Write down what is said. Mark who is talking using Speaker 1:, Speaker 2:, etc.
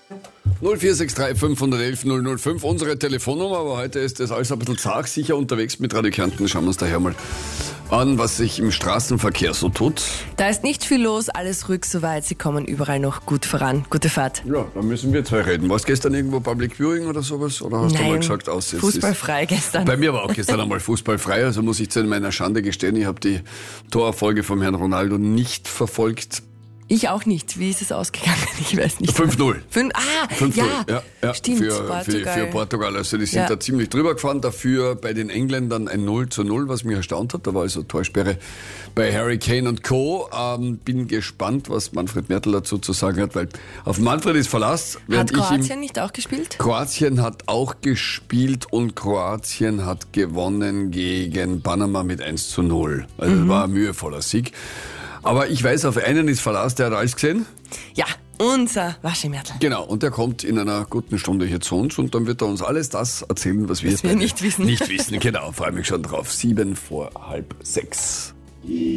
Speaker 1: 0463 511 005, unsere Telefonnummer, aber heute ist das alles ein bisschen zart, sicher unterwegs mit Radio Kärnten. Schauen wir uns daher mal an, was sich im Straßenverkehr so tut.
Speaker 2: Da ist nicht viel los, alles ruhig soweit. Sie kommen überall noch gut voran. Gute Fahrt.
Speaker 1: Ja, dann müssen wir zwei reden. Warst gestern irgendwo Public Viewing oder sowas? Oder hast du mal gesagt, aus?
Speaker 2: Fußballfrei gestern.
Speaker 1: Bei mir war auch gestern einmal fußballfrei, also muss ich zu meiner Schande gestehen, ich habe die Torerfolge vom Herrn Ronaldo nicht verfolgt.
Speaker 2: Ich auch nicht. Wie ist es ausgegangen? Ich weiß nicht.
Speaker 1: 5-0.
Speaker 2: 5-0. Ja, stimmt.
Speaker 1: Für Portugal. Also die sind da ziemlich drüber gefahren. Dafür bei den Engländern ein 0-0, was mich erstaunt hat. Da war also Torsperre bei Harry Kane und Co. Bin gespannt, was Manfred Mertl dazu zu sagen hat, weil auf Manfred ist Verlass.
Speaker 2: Hat Kroatien nicht auch gespielt?
Speaker 1: Kroatien hat auch gespielt und Kroatien hat gewonnen gegen Panama mit 1-0. Also war ein mühevoller Sieg. Aber ich weiß, auf einen ist Verlass, der hat alles gesehen.
Speaker 2: Ja, unser Waschi Mertl.
Speaker 1: Genau, und der kommt in einer guten Stunde hier zu uns und dann wird er uns alles das erzählen, was wir
Speaker 2: nicht wissen.
Speaker 1: Nicht wissen, genau, freue mich schon drauf. 6:07.